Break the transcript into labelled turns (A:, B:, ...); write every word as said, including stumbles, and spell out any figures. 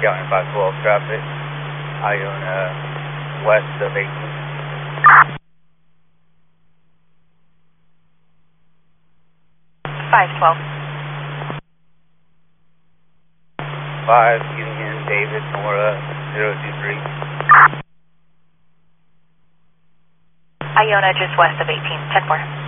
A: County five twelve traffic, Iona west of eighteen.
B: five twelve.
A: five Union David Nora zero two three.
B: Iona just west of eighteen, ten four.